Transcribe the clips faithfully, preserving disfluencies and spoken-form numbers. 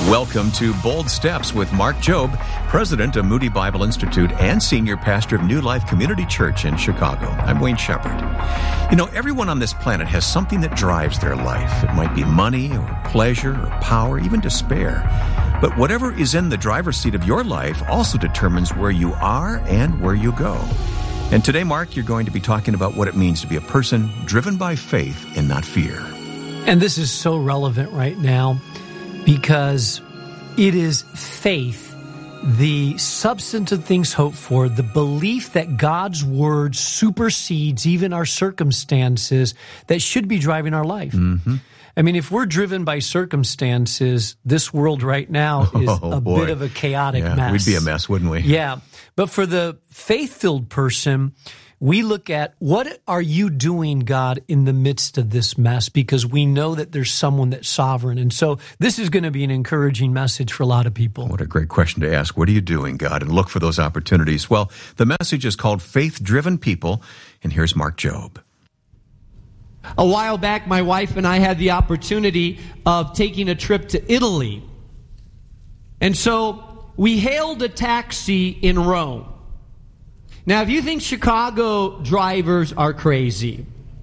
Welcome to Bold Steps with Mark Jobe, president of Moody Bible Institute and senior pastor of New Life Community Church in Chicago. I'm Wayne Shepherd. You know, everyone on this planet has something that drives their life. It might be money or pleasure or power, even despair. But whatever is in the driver's seat of your life also determines where you are and where you go. And today, Mark, you're going to be talking about what it means to be a person driven by faith and not fear. And this is so relevant right now because it is faith, the substance of things hoped for, the belief that God's word supersedes even our circumstances that should be driving our life. Mm-hmm. I mean, if we're driven by circumstances, this world right now is oh, a boy. bit of a chaotic yeah, mess. We'd be a mess, wouldn't we? Yeah. But for the faith-filled person, we look at what are you doing, God, in the midst of this mess, because we know that there's someone that's sovereign. And so this is going to be an encouraging message for a lot of people. What a great question to ask. What are you doing, God? And look for those opportunities. Well, the message is called Faith-Driven People, and here's Mark Jobe. A while back, my wife and I had the opportunity of taking a trip to Italy. And so we hailed a taxi in Rome. Now, if you think Chicago drivers are crazy,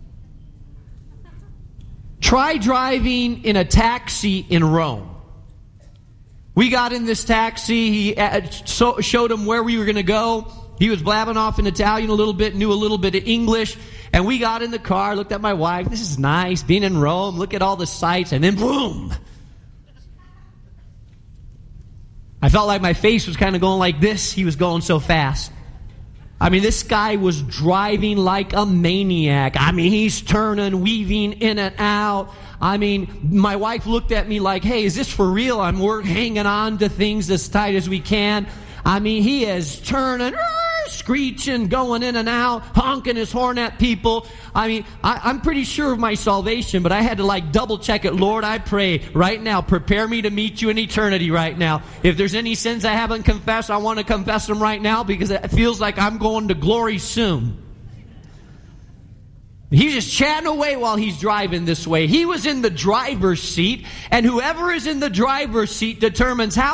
try driving in a taxi in Rome. We got in this taxi. He showed him where we were going to go. He was blabbing off in Italian a little bit, knew a little bit of English. And we got in the car, looked at my wife. This is nice, being in Rome. Look at all the sights. And then boom. I felt like my face was kind of going like this. He was going so fast. I mean, this guy was driving like a maniac. I mean, he's turning, weaving in and out. I mean, my wife looked at me like, hey, is this for real? I'm we're hanging on to things as tight as we can. I mean, he is turning, screeching, going in and out, honking his horn at people. I mean, I, I'm pretty sure of my salvation, but I had to like double check it. Lord, I pray right now, prepare me to meet you in eternity right now. If there's any sins I haven't confessed, I want to confess them right now because it feels like I'm going to glory soon. He's just chatting away while he's driving this way. He was in the driver's seat, and whoever is in the driver's seat determines how